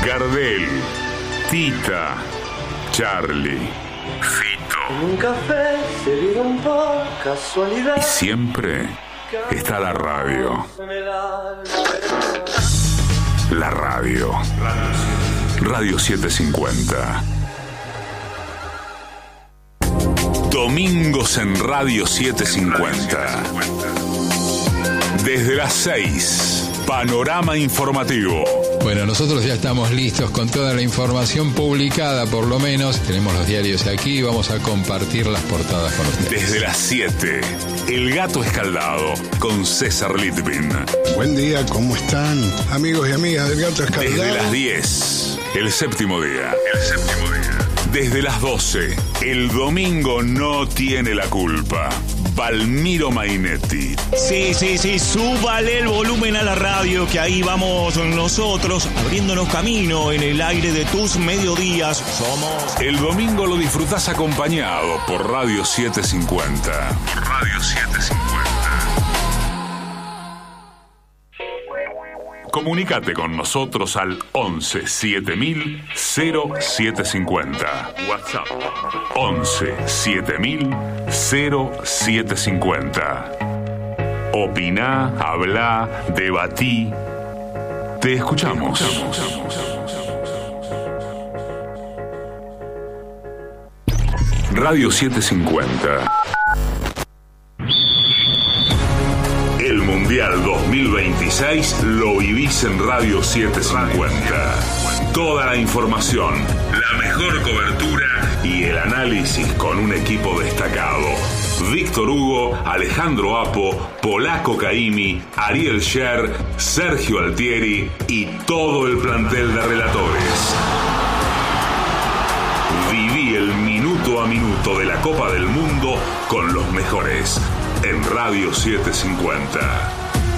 Gardel, Tita, Charlie, Fito. Un café servido por casualidad. Y siempre está la radio. La radio. Radio 750. Domingos en Radio 750. Desde las 6, panorama informativo. Bueno, nosotros ya estamos listos con toda la información publicada, por lo menos. Tenemos los diarios aquí y vamos a compartir las portadas con ustedes. Desde las 7, El Gato Escaldado, con César Litvin. Buen día, ¿cómo están? Amigos y amigas del Gato Escaldado. Desde las 10, El Séptimo Día. Desde las 12, El Domingo no tiene la culpa. Palmiro Mainetti. Sí, súbale el volumen a la radio, que ahí vamos nosotros, abriéndonos camino en el aire de tus mediodías. Somos... El domingo lo disfrutás acompañado por Radio 750. Comunicate con nosotros al 11 7000 0750. WhatsApp 11 7000 0750. Opiná, hablá, debatí. Te escuchamos. Radio 750. El Mundial 2026 lo vivís en Radio 750. Toda la información, la mejor cobertura y el análisis con un equipo destacado. Víctor Hugo, Alejandro Apo, Polaco Caimi, Ariel Scher, Sergio Altieri y todo el plantel de relatores. Viví el minuto a minuto de la Copa del Mundo con los mejores en Radio 750.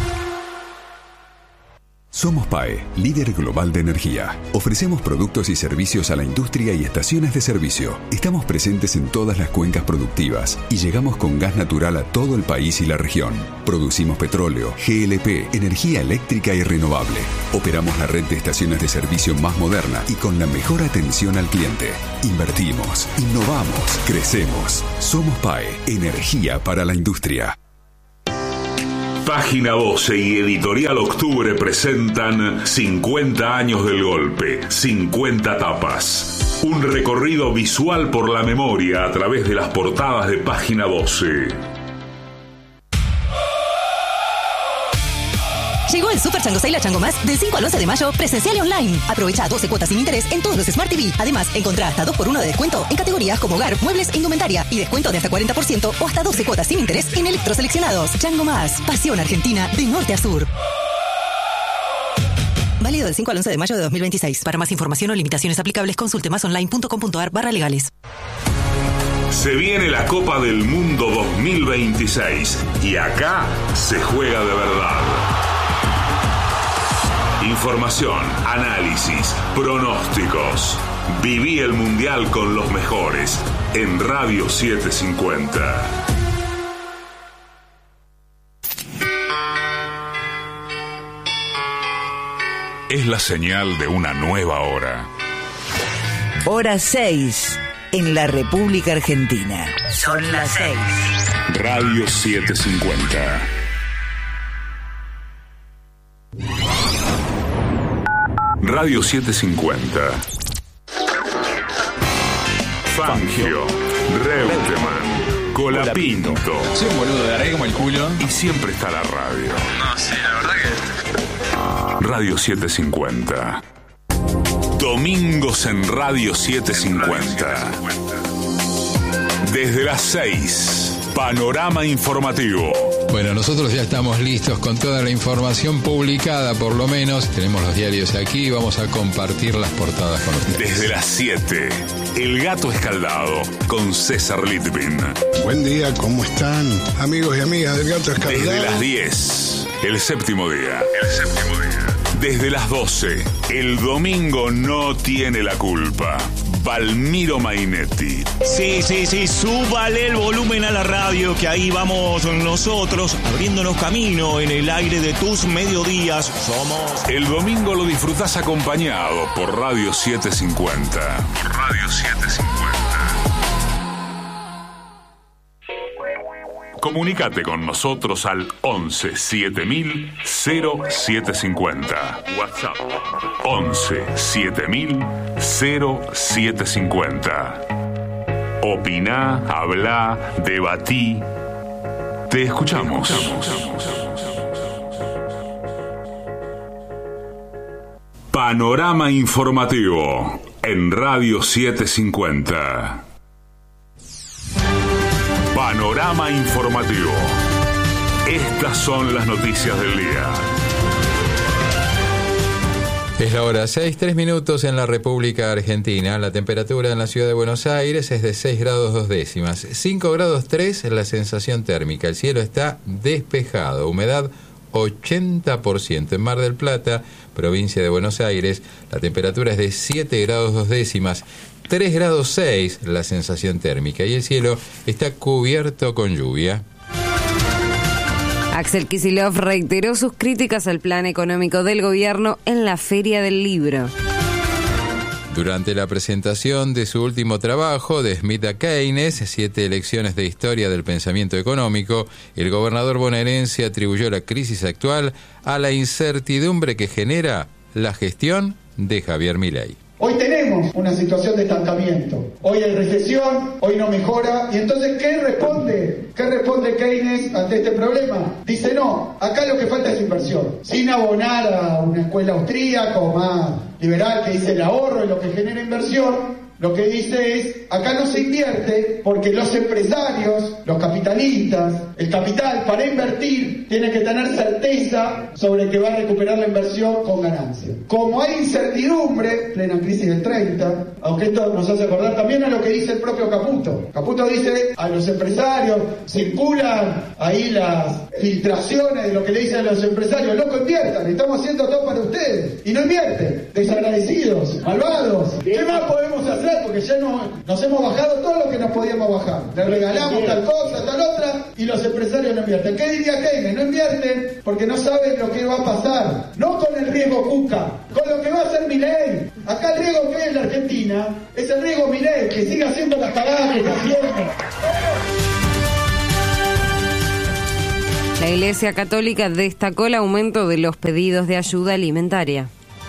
Somos PAE, líder global de energía. Ofrecemos productos y servicios a la industria y estaciones de servicio. Estamos presentes en todas las cuencas productivas y llegamos con gas natural a todo el país y la región. Producimos petróleo, GLP, energía eléctrica y renovable. Operamos la red de estaciones de servicio más moderna y con la mejor atención al cliente. Invertimos, innovamos, crecemos. Somos PAE, energía para la industria. Página 12 y Editorial Octubre presentan 50 años del golpe, 50 tapas. Un recorrido visual por la memoria a través de las portadas de Página 12. Llegó el Super Chango Sale a Chango Más del 5 al 11 de mayo, presencial y online. Aprovecha 12 cuotas sin interés en todos los Smart TV. Además, encontrá hasta 2x1 de descuento en categorías como hogar, muebles e indumentaria. Y descuento de hasta 40% o hasta 12 cuotas sin interés en electroseleccionados. Chango Más, pasión argentina de norte a sur. Válido del 5 al 11 de mayo de 2026. Para más información o limitaciones aplicables, consulte masonline.com.ar/legales. Se viene la Copa del Mundo 2026 y acá se juega de verdad. Información, análisis, pronósticos. Viví el Mundial con los mejores en Radio 750. Es la señal de una nueva hora. Hora 6 en la República Argentina. Son las 6. Radio 750. Radio 750. Fangio, Reutemann, Colapinto. Soy un boludo, de como el culo. Y siempre está la radio. No, sí, la verdad que... Radio 750. Domingos en Radio 750. Desde las 6, panorama informativo. Bueno, nosotros ya estamos listos con toda la información publicada, por lo menos. Tenemos los diarios aquí y vamos a compartir las portadas con ustedes. Desde las 7, El Gato Escaldado, con César Litvin. Buen día, ¿cómo están? Amigos y amigas del Gato Escaldado. Desde las 10, El Séptimo Día. Desde las 12, el domingo no tiene la culpa. Valmiro Mainetti. Sí, súbale el volumen a la radio, que ahí vamos nosotros, abriéndonos camino en el aire de tus mediodías. Somos... El domingo lo disfrutás acompañado por Radio 750. Radio 750. Comunicate con nosotros al 11 7000 0750. WhatsApp 11 7000 0750. Opiná, hablá, debatí. Te escuchamos. Panorama informativo en Radio 750. Panorama informativo. Estas son las noticias del día. Es la hora 6:03 en la República Argentina. La temperatura en la ciudad de Buenos Aires es de 6 grados 2 décimas. 5 grados 3 la sensación térmica. El cielo está despejado. Humedad 80%. En Mar del Plata, provincia de Buenos Aires, la temperatura es de 7 grados 2 décimas. 3 grados 6 la sensación térmica y el cielo está cubierto con lluvia. Axel Kicillof reiteró sus críticas al plan económico del gobierno en la Feria del Libro. Durante la presentación de su último trabajo, De Smith a Keynes, 7 lecciones de historia del pensamiento económico, el gobernador bonaerense atribuyó la crisis actual a la incertidumbre que genera la gestión de Javier Milei. Hoy tenemos una situación de estancamiento, hoy hay recesión, hoy no mejora, y entonces ¿qué responde Keynes ante este problema? Dice no, acá lo que falta es inversión, sin abonar a una escuela austríaca o más liberal que dice el ahorro y lo que genera inversión. Lo que dice es, acá no se invierte porque los empresarios, los capitalistas, el capital para invertir tiene que tener certeza sobre que va a recuperar la inversión con ganancia. Como hay incertidumbre, plena crisis del 30, aunque esto nos hace acordar también a lo que dice el propio Caputo. Caputo dice, a los empresarios circulan ahí las filtraciones de lo que le dicen a los empresarios, loco, inviertan, estamos haciendo todo para ustedes, y no invierten, desagradecidos, malvados. ¿Qué más podemos hacer? Porque ya nos hemos bajado todo lo que nos podíamos bajar. Le regalamos tal cosa, tal otra, y los empresarios no invierten. ¿Qué diría Keynes? No invierten porque no saben lo que va a pasar. No con el riesgo Cuca, con lo que va a hacer Milei. Acá el riesgo que hay en la Argentina es el riesgo Milei, que siga haciendo las cagadas que está haciendo. La Iglesia Católica destacó el aumento de los pedidos de ayuda alimentaria.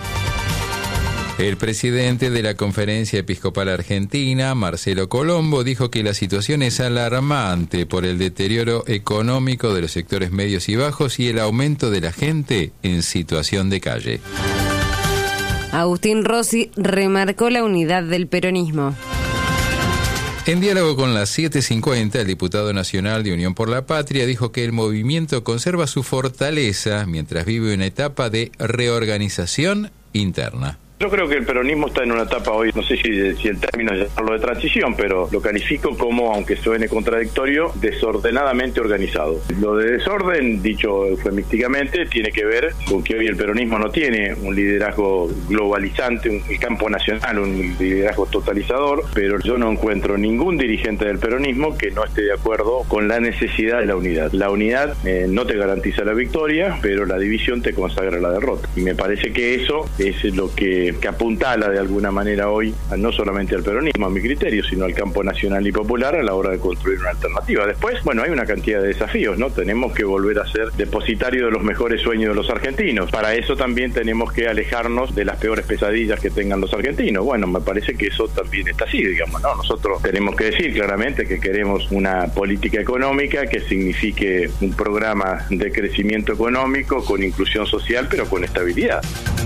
El presidente de la Conferencia Episcopal Argentina, Marcelo Colombo, dijo que la situación es alarmante por el deterioro económico de los sectores medios y bajos y el aumento de la gente en situación de calle. Agustín Rossi remarcó la unidad del peronismo. En diálogo con las 7:50, el diputado nacional de Unión por la Patria dijo que el movimiento conserva su fortaleza mientras vive una etapa de reorganización interna. Yo creo que el peronismo está en una etapa hoy, no sé si el término es llamarlo de transición, pero lo califico como, aunque suene contradictorio, desordenadamente organizado. Lo de desorden, dicho eufemísticamente, tiene que ver con que hoy el peronismo no tiene un liderazgo globalizante, un campo nacional, un liderazgo totalizador, pero yo no encuentro ningún dirigente del peronismo que no esté de acuerdo con la necesidad de la unidad. La unidad no te garantiza la victoria, pero la división te consagra la derrota. Y me parece que eso es lo que apuntala de alguna manera hoy, no solamente al peronismo, a mi criterio, sino al campo nacional y popular a la hora de construir una alternativa. Después, bueno, hay una cantidad de desafíos, ¿no? Tenemos que volver a ser depositario de los mejores sueños de los argentinos. Para eso también tenemos que alejarnos de las peores pesadillas que tengan los argentinos. Bueno, me parece que eso también está así, digamos, ¿no? Nosotros tenemos que decir claramente que queremos una política económica que signifique un programa de crecimiento económico con inclusión social, pero con estabilidad.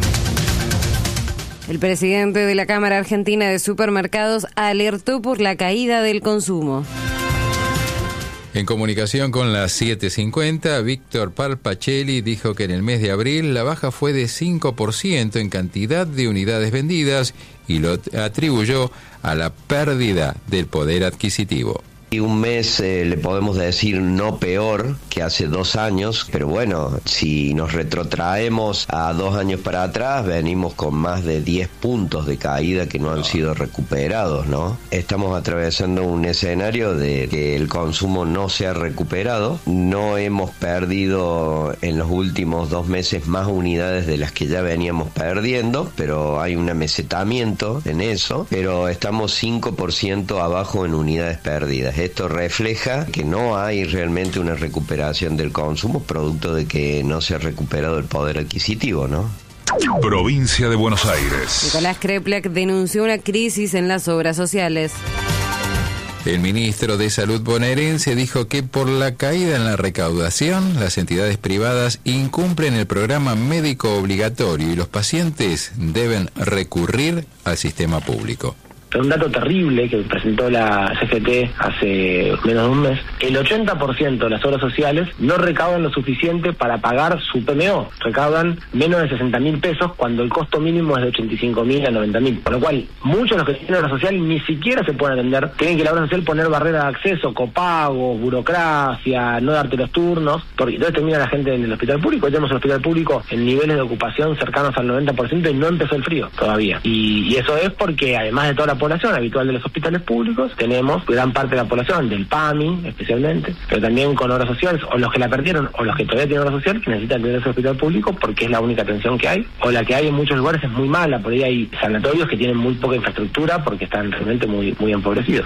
El presidente de la Cámara Argentina de Supermercados alertó por la caída del consumo. En comunicación con las 7:50, Víctor Palpacelli dijo que en el mes de abril la baja fue de 5% en cantidad de unidades vendidas y lo atribuyó a la pérdida del poder adquisitivo. Y un mes le podemos decir no peor que hace 2 años, pero bueno, si nos retrotraemos a 2 años para atrás, venimos con más de 10 puntos de caída que no han sido recuperados, ¿no? Estamos atravesando un escenario de que el consumo no se ha recuperado. No hemos perdido en los últimos 2 meses más unidades de las que ya veníamos perdiendo, pero hay un amesetamiento en eso, pero estamos 5% abajo en unidades perdidas. Esto refleja que no hay realmente una recuperación del consumo, producto de que no se ha recuperado el poder adquisitivo, ¿no? Provincia de Buenos Aires. Nicolás Kreplak denunció una crisis en las obras sociales. El ministro de Salud bonaerense dijo que por la caída en la recaudación, las entidades privadas incumplen el programa médico obligatorio y los pacientes deben recurrir al sistema público. Un dato terrible que presentó la CGT hace menos de un mes: el 80% de las obras sociales no recaudan lo suficiente para pagar su PMO, recaudan menos de 60.000 pesos cuando el costo mínimo es de 85.000 a 90.000, por lo cual muchos de los que tienen obra social ni siquiera se pueden atender, tienen que la obra social poner barreras de acceso, copagos, burocracia, no darte los turnos, porque entonces termina la gente en el hospital público. Hoy tenemos el hospital público en niveles de ocupación cercanos al 90% y no empezó el frío todavía, y eso es porque además de toda la población habitual de los hospitales públicos, tenemos gran parte de la población del PAMI especialmente, pero también con obras sociales, o los que la perdieron o los que todavía tienen obra social, que necesitan tener ese hospital público porque es la única atención que hay, o la que hay en muchos lugares es muy mala. Por ahí hay sanatorios que tienen muy poca infraestructura porque están realmente muy empobrecidos.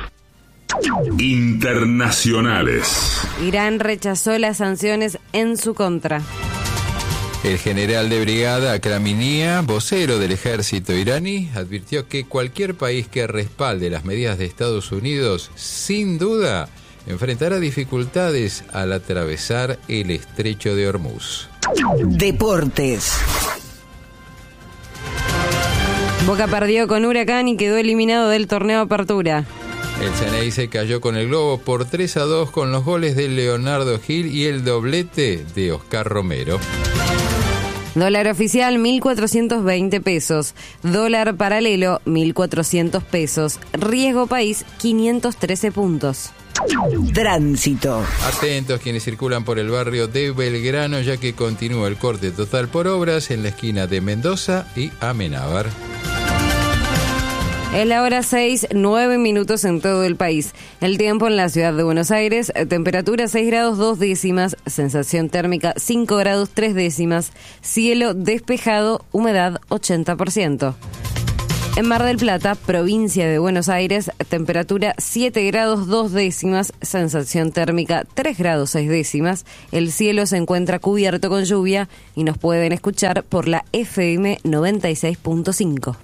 Internacionales. Irán rechazó las sanciones en su contra. El general de brigada Khamenei, vocero del ejército iraní, advirtió que cualquier país que respalde las medidas de Estados Unidos, sin duda, enfrentará dificultades al atravesar el estrecho de Hormuz. Deportes. Boca perdió con Huracán y quedó eliminado del torneo Apertura. El Ceneice cayó con el Globo por 3-2 con los goles de Leonardo Gil y el doblete de Oscar Romero. Dólar oficial, 1.420 pesos. Dólar paralelo, 1.400 pesos. Riesgo país, 513 puntos. Tránsito. Atentos quienes circulan por el barrio de Belgrano, ya que continúa el corte total por obras en la esquina de Mendoza y Amenábar. Es la hora 6, 9 minutos en todo el país. El tiempo en la ciudad de Buenos Aires, temperatura 6 grados 2 décimas, sensación térmica 5 grados 3 décimas, cielo despejado, humedad 80%. En Mar del Plata, provincia de Buenos Aires, temperatura 7 grados 2 décimas, sensación térmica 3 grados 6 décimas, el cielo se encuentra cubierto con lluvia y nos pueden escuchar por la FM 96.5.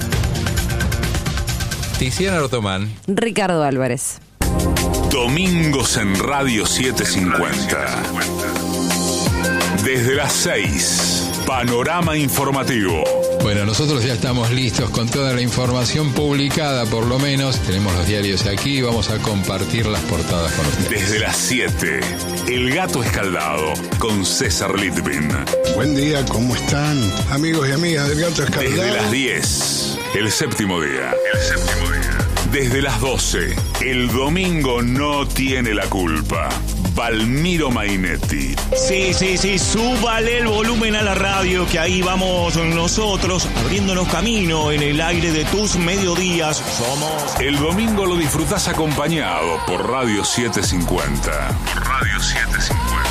Tiziana Ortomán. Ricardo Álvarez. Domingos en Radio 750. Desde las 6, Panorama Informativo. Bueno, nosotros ya estamos listos con toda la información publicada, por lo menos. Tenemos los diarios aquí y vamos a compartir las portadas con ustedes. Desde las 7, El Gato Escaldado, con César Litvin. Buen día, ¿cómo están? Amigos y amigas del Gato Escaldado. Desde las 10, El Séptimo Día. Desde las 12, El Domingo no tiene la culpa. Valmiro Mainetti. Sí, súbale el volumen a la radio, que ahí vamos nosotros, abriéndonos camino en el aire de tus mediodías. Somos... El domingo lo disfrutás acompañado por Radio 750. Radio 750.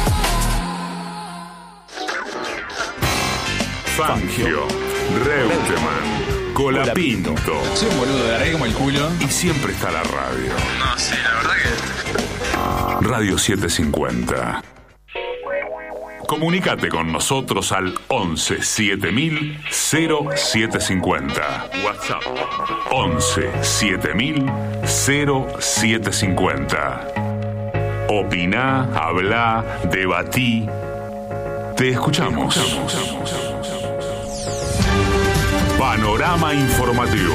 Fangio, Reutemann, Colapinto. Soy un boludo, de como el culo. Y siempre está la radio. No, sí, la verdad que... Radio 750. Comunicate con nosotros al 11 7000 0750. WhatsApp 11 7000 0750. Opiná, habla, debatí. Te escuchamos. Panorama informativo.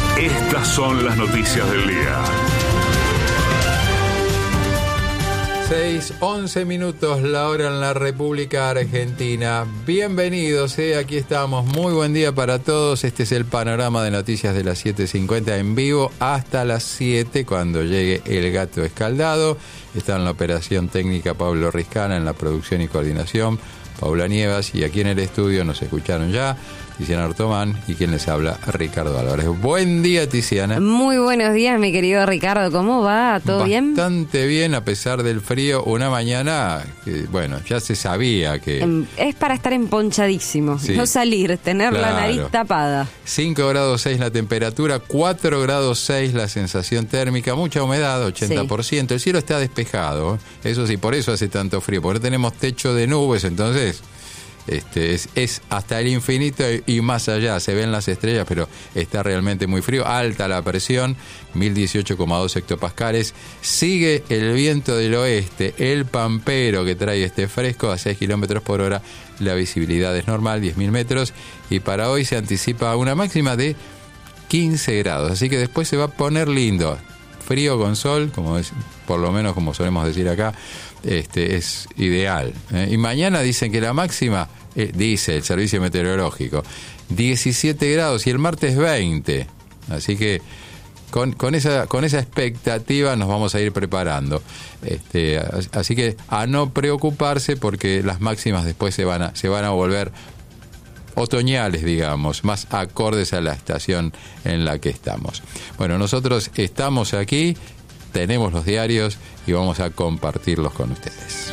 Estas son las noticias del día. 6:11 la hora en la República Argentina. Bienvenidos, aquí estamos. Muy buen día para todos. Este es el panorama de noticias de las 7:50 en vivo hasta las 7 cuando llegue el gato escaldado. Está en la operación técnica Pablo Riscana, en la producción y coordinación Paula Nievas, y aquí en el estudio nos escucharon ya Tiziana Ortomán y quien les habla, Ricardo Álvarez. Buen día, Tiziana. Muy buenos días, mi querido Ricardo. ¿Cómo va? ¿Todo bien? Bastante bien, a pesar del frío. Una mañana que, bueno, ya se sabía que... Es para estar emponchadísimo, sí. No salir, tener la nariz tapada. 5 grados 6 la temperatura, 4 grados 6 la sensación térmica, mucha humedad, 80%. Sí. El cielo está despejado, eso sí, por eso hace tanto frío, porque no tenemos techo de nubes, entonces... es hasta el infinito y más allá, se ven las estrellas, pero está realmente muy frío. Alta la presión, 1018,2 hectopascales. Sigue el viento del oeste, el pampero, que trae este fresco a 6 kilómetros por hora. La visibilidad es normal, 10.000 metros, y para hoy se anticipa una máxima de 15 grados, así que después se va a poner lindo. Frío con sol, como es, por lo menos como solemos decir acá, es ideal. Y mañana dicen que la máxima, dice el servicio meteorológico, 17 grados y el martes 20. Así que con esa expectativa nos vamos a ir preparando. Así que a no preocuparse porque las máximas después se van a volver otoñales, digamos, más acordes a la estación en la que estamos. Bueno, nosotros estamos aquí, tenemos los diarios y vamos a compartirlos con ustedes.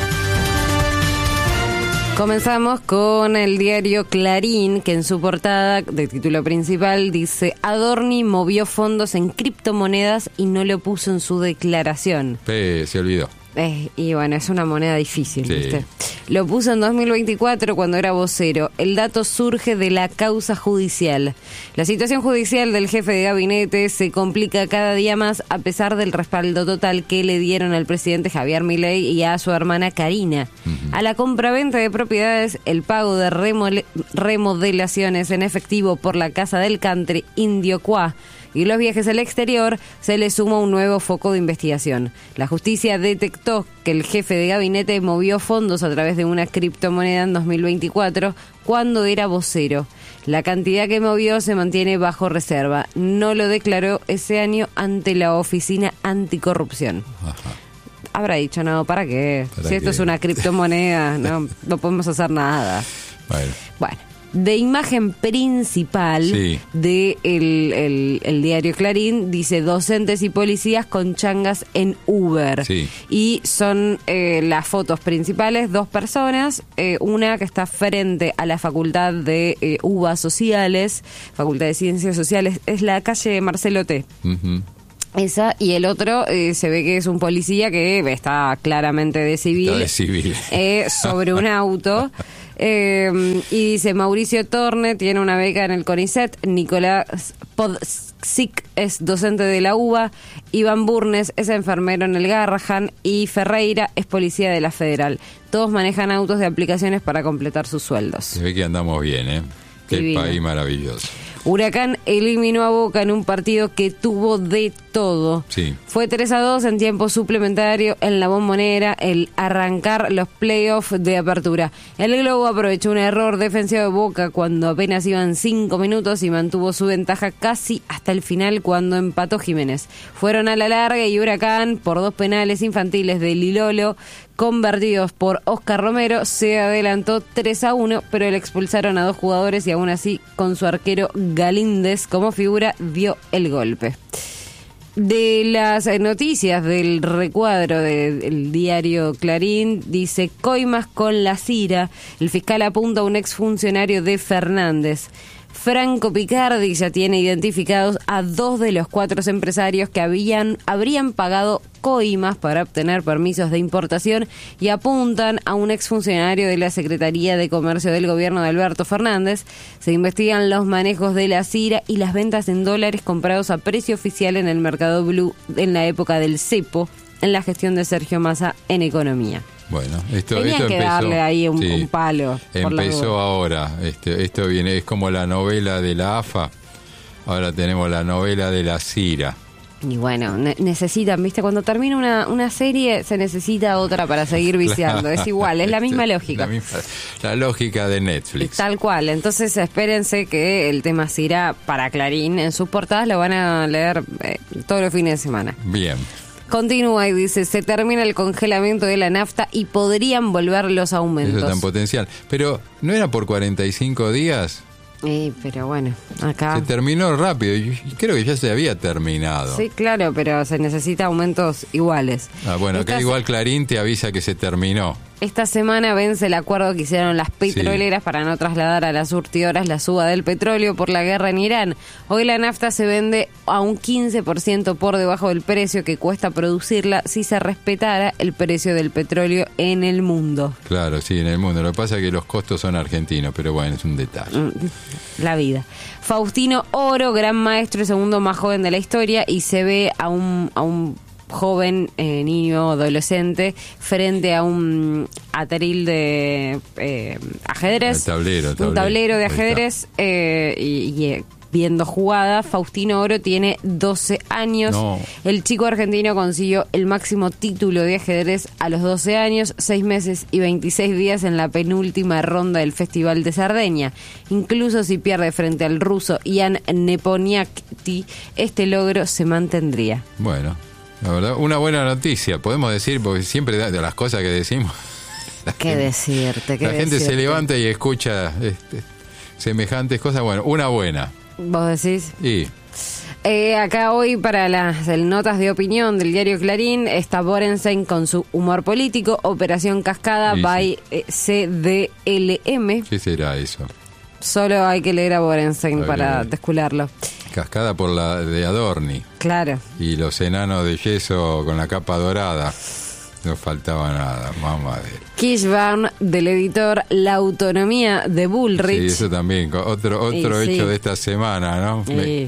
Comenzamos con el diario Clarín, que en su portada de título principal dice: Adorni movió fondos en criptomonedas y no lo puso en su declaración. Se olvidó. Y bueno, es una moneda difícil, sí. ¿Viste? Lo puso en 2024 cuando era vocero. El dato surge de la causa judicial. La situación judicial del jefe de gabinete se complica cada día más a pesar del respaldo total que le dieron al presidente Javier Milei y a su hermana Karina. A la compraventa de propiedades, el pago de remodelaciones en efectivo por la Casa del Country Indio Qua y los viajes al exterior, se le suma un nuevo foco de investigación. La justicia detectó que el jefe de gabinete movió fondos a través de una criptomoneda en 2024 cuando era vocero. La cantidad que movió se mantiene bajo reserva. No lo declaró ese año ante la Oficina Anticorrupción. Ajá. Habrá dicho, no, ¿para qué? Si esto es una criptomoneda, no podemos hacer nada. Bueno. De imagen principal, sí, de el diario Clarín, dice: docentes y policías con changas en Uber. Sí. Y son las fotos principales, 2 personas, una que está frente a la Facultad de UBA Sociales, Facultad de Ciencias Sociales, es la calle Marcelo T. Uh-huh. Esa, y el otro se ve que es un policía que está claramente de civil, sobre un auto. Y dice: Mauricio Torne tiene una beca en el CONICET, Nicolás Podsic es docente de la UBA, Iván Burnes es enfermero en el Garrahan y Ferreira es policía de la Federal. Todos manejan autos de aplicaciones para completar sus sueldos. Se ve que andamos bien, ¿eh? Qué divino. País maravilloso. Huracán eliminó a Boca en un partido que tuvo de todo. Sí. Fue 3-2 en tiempo suplementario en la Bombonera, el arrancar los playoffs de apertura. El Globo aprovechó un error defensivo de Boca cuando apenas iban 5 minutos y mantuvo su ventaja casi hasta el final cuando empató Jiménez. Fueron a la larga y Huracán, por 2 penales infantiles de Lilolo, convertidos por Oscar Romero, se adelantó 3-1, pero le expulsaron a 2 jugadores y aún así, con su arquero Galíndez como figura, dio el golpe. De las noticias del recuadro del diario Clarín, dice: coimas con la Cira, el fiscal apunta a un exfuncionario de Fernández. Franco Picardi ya tiene identificados a 2 de los 4 empresarios que habrían pagado coimas para obtener permisos de importación y apuntan a un exfuncionario de la Secretaría de Comercio del gobierno de Alberto Fernández. Se investigan los manejos de la Cira y las ventas en dólares comprados a precio oficial en el mercado blue en la época del cepo, en la gestión de Sergio Massa en economía. Bueno, esto que empezó, darle ahí un palo. Empezó ahora. Esto viene, es como la novela de la AFA. Ahora tenemos la novela de la Cira. Y bueno, necesitan, ¿viste? Cuando termina una serie, se necesita otra para seguir viciando. Es igual, es la misma lógica. La lógica de Netflix. Tal cual. Entonces, espérense que el tema se irá para Clarín. En sus portadas lo van a leer todos los fines de semana. Bien. Continúa y dice, se termina el congelamiento de la nafta y podrían volver los aumentos. Eso es tan potencial. Pero, ¿no era por 45 días? Pero bueno, acá... Se terminó rápido y creo que ya se había terminado. Sí, claro, pero se necesita aumentos iguales. Bueno, acá igual Clarín te avisa que se terminó. Esta semana vence el acuerdo que hicieron las petroleras para no trasladar a las surtidoras la suba del petróleo por la guerra en Irán. Hoy la nafta se vende a un 15% por debajo del precio que cuesta producirla si se respetara el precio del petróleo en el mundo. Claro, sí, en el mundo. Lo que pasa es que los costos son argentinos, pero bueno, es un detalle. La vida. Faustino Oro, gran maestro y segundo más joven de la historia, y se ve a un joven niño adolescente frente a un atril de ajedrez, un tablero de ajedrez y viendo jugada. Faustino Oro tiene 12 años. El chico argentino consiguió el máximo título de ajedrez a los 12 años, 6 meses y 26 días en la penúltima ronda del Festival de Cerdeña. Incluso si pierde frente al ruso Jan Nepomniachtchi, este logro se mantendría. Bueno, la verdad, una buena noticia, podemos decir, porque siempre de las cosas que decimos... ¿Qué decirte? La gente se levanta y escucha semejantes cosas. Bueno, una buena. ¿Vos decís? Sí. Acá hoy para las notas de opinión del diario Clarín está Borenstein con su humor político, Operación Cascada by CDLM. ¿Qué será eso? Solo hay que leer a Borenstein para descularlo. Cascada por la de Adorni. Claro. Y los enanos de yeso con la capa dorada. No faltaba nada, mamá de... Kirschbaum, del editor La Autonomía de Bullrich. Sí, eso también, otro hecho de esta semana, ¿no?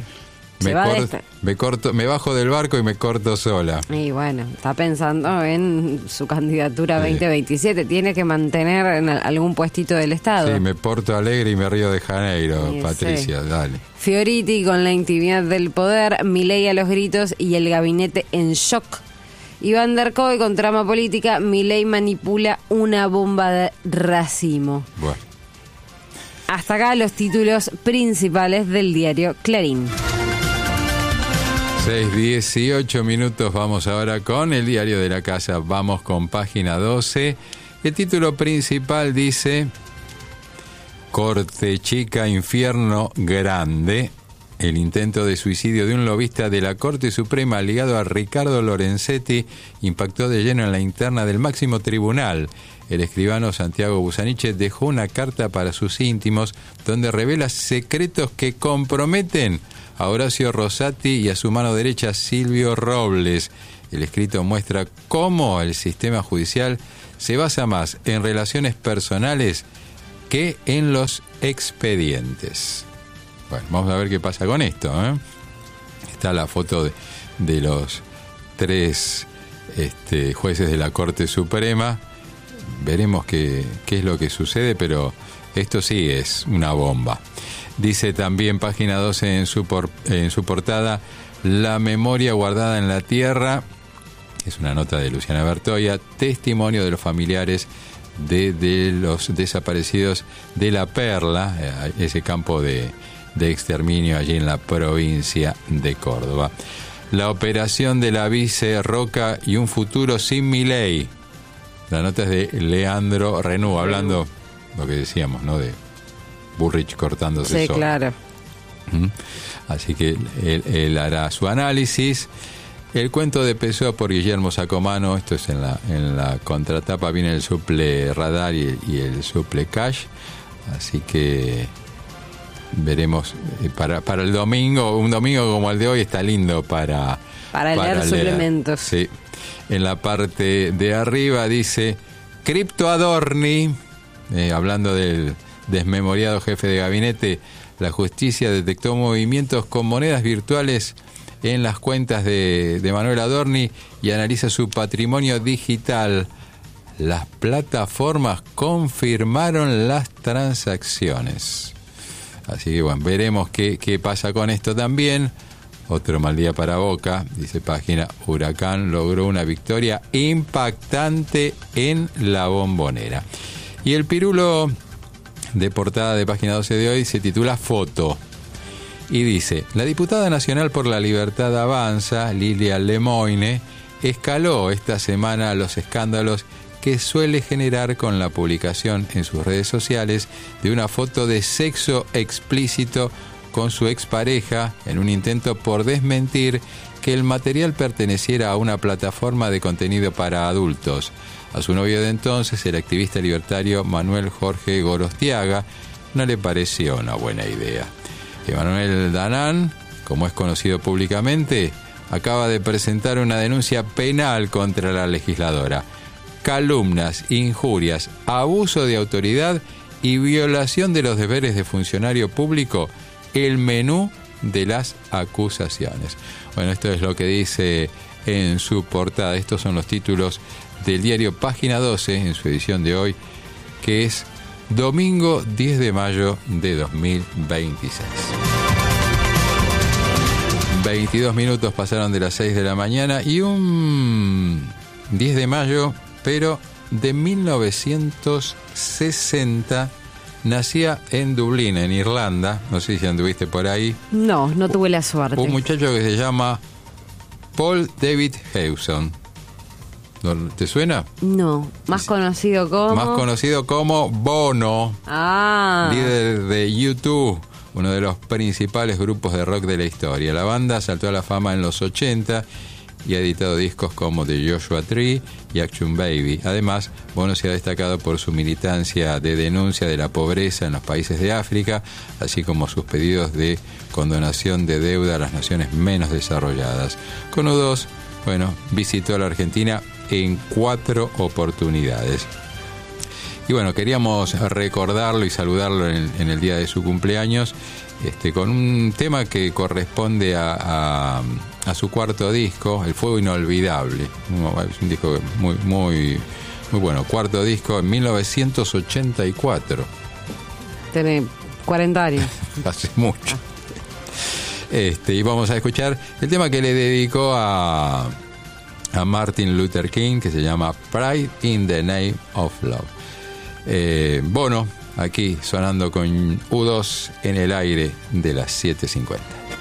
Me bajo del barco y me corto sola. Y bueno, está pensando en su candidatura 2027. Tiene que mantener en algún puestito del Estado. Sí, me porto alegre y me río de Janeiro, Patricia, dale. Fioriti con la intimidad del poder, Milei a los gritos y el gabinete en shock. Iván Dercoy con trama política, Milei manipula una bomba de racimo. Bueno. Hasta acá los títulos principales del diario Clarín. 6:18 minutos, vamos ahora con el diario de la casa, vamos con página 12. El título principal dice: Corte Chica, infierno grande. El intento de suicidio de un lobista de la Corte Suprema ligado a Ricardo Lorenzetti impactó de lleno en la interna del máximo tribunal. El escribano Santiago Busaniche dejó una carta para sus íntimos donde revela secretos que comprometen a Horacio Rosati y a su mano derecha Silvio Robles. El escrito muestra cómo el sistema judicial se basa más en relaciones personales que en los expedientes. Bueno, vamos a ver qué pasa con esto, ¿eh? Está la foto de los 3 jueces de la Corte Suprema. Veremos qué es lo que sucede, pero esto sí es una bomba. Dice también página 12 en su portada: la memoria guardada en la tierra. Es una nota de Luciana Bertoia, testimonio de los familiares de los desaparecidos de La Perla, ese campo de exterminio allí en la provincia de Córdoba. La operación de la vice Roca y un futuro sin Milei. La nota es de Leandro Renú, hablando lo que decíamos, ¿no? De Bullrich cortándose solo. Sí, claro. Así que él hará su análisis. El cuento de Pessoa por Guillermo Sacomano, esto es en la contratapa, viene el suple radar y el suple cash. Así que veremos para el domingo, un domingo como el de hoy está lindo para leer suplementos. Sí. En la parte de arriba dice: Cripto Adorni, hablando del desmemoriado jefe de gabinete, la justicia detectó movimientos con monedas virtuales en las cuentas de Manuel Adorni y analiza su patrimonio digital. Las plataformas confirmaron las transacciones. Así que bueno, veremos qué pasa con esto también. Otro mal día para Boca, dice página. Huracán logró una victoria impactante en la Bombonera. Y el pirulo de portada de página 12 de hoy se titula Foto. Y dice: la diputada nacional por la libertad Avanza, Lilia Lemoine, escaló esta semana los escándalos que suele generar con la publicación en sus redes sociales de una foto de sexo explícito con su expareja en un intento por desmentir que el material perteneciera a una plataforma de contenido para adultos. A su novio de entonces, el activista libertario Manuel Jorge Gorostiaga, no le pareció una buena idea. Emanuel Danán, como es conocido públicamente, acaba de presentar una denuncia penal contra la legisladora. Calumnias, injurias, abuso de autoridad y violación de los deberes de funcionario público, el menú de las acusaciones. Bueno, esto es lo que dice en su portada. Estos son los títulos del diario Página 12 en su edición de hoy, que es domingo 10 de mayo de 2026. 22 minutos pasaron de las 6 de la mañana y un 10 de mayo, pero de 1960, nacía en Dublín, en Irlanda. No sé si anduviste por ahí. No tuve la suerte. Un muchacho que se llama Paul David Hewson. ¿Te suena? No, más conocido como Bono, Ah. líder de U2, uno de los principales grupos de rock de la historia. La banda saltó a la fama en los 80 y ha editado discos como The Joshua Tree y Action Baby. Además, Bono se ha destacado por su militancia de denuncia de la pobreza en los países de África, así como sus pedidos de condonación de deuda a las naciones menos desarrolladas. Con U2, visitó la Argentina en 4 oportunidades. Y bueno, queríamos recordarlo y saludarlo en el día de su cumpleaños, con un tema que corresponde a su cuarto disco, El Fuego Inolvidable. Es un disco muy, muy, muy bueno. Cuarto disco en 1984. Tiene 40 años. Hace mucho. Y vamos a escuchar el tema que le dedicó a Martin Luther King, que se llama Pride in the Name of Love. Bono, aquí sonando con U2 en el aire de las 7:50.